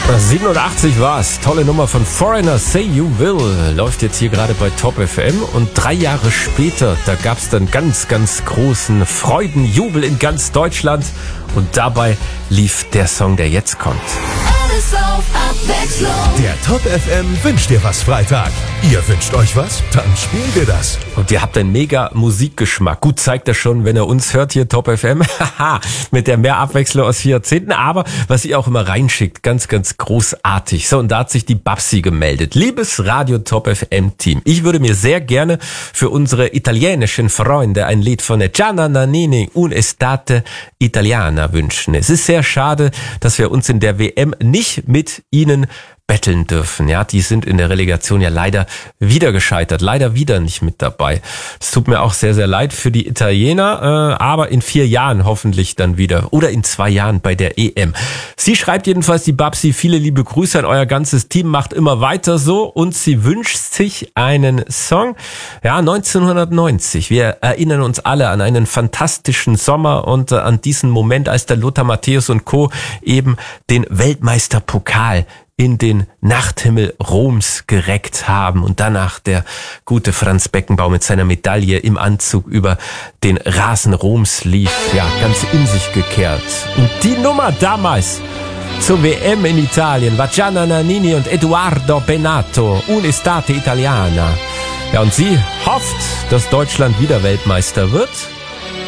87 war's. Tolle Nummer von Foreigner, Say You Will. Läuft jetzt hier gerade bei Top FM. Und 3 Jahre später, da gab's dann ganz, ganz großen Freudenjubel in ganz Deutschland. Und dabei lief der Song, der jetzt kommt. Alles auf Abwechslung. Der Top FM wünscht dir was Freitag. Ihr wünscht euch was? Dann spielen wir das. Und ihr habt einen mega Musikgeschmack. Gut, zeigt das schon, wenn ihr uns hört hier, Top FM. Haha, mit der mehr Abwechslung aus 4 Jahrzehnten. Aber was ihr auch immer reinschickt, ganz, ganz großartig. So, und da hat sich die Babsi gemeldet. Liebes Radio Top FM Team, ich würde mir sehr gerne für unsere italienischen Freunde ein Lied von Gianna Nannini, Un'estate Italiana wünschen. Es ist sehr schade, dass wir uns in der WM nicht mit ihnen betteln dürfen. Ja, die sind in der Relegation ja leider wieder gescheitert, leider wieder nicht mit dabei. Es tut mir auch sehr, sehr leid für die Italiener, aber in 4 Jahren hoffentlich dann wieder oder in 2 Jahren bei der EM. Sie schreibt jedenfalls, die Babsi, viele liebe Grüße an euer ganzes Team, macht immer weiter so und sie wünscht sich einen Song. Ja, 1990. Wir erinnern uns alle an einen fantastischen Sommer und an diesen Moment, als der Lothar Matthäus und Co. eben den Weltmeisterpokal in den Nachthimmel Roms gereckt haben und danach der gute Franz Beckenbauer mit seiner Medaille im Anzug über den Rasen Roms lief, ja, ganz in sich gekehrt. Und die Nummer damals zur WM in Italien war Gianna Nannini und Edoardo Bennato, Un'estate Italiana. Ja, und sie hofft, dass Deutschland wieder Weltmeister wird.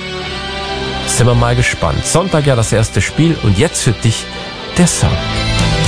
Sind wir mal gespannt. Sonntag ja das erste Spiel und jetzt für dich der Song.